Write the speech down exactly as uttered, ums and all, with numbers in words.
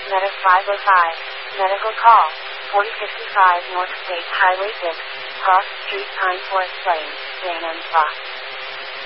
Meta five oh five. Medical call. forty fifty-five North State Highway six. Cross Street Pine Forest Lane, Lane and Fox.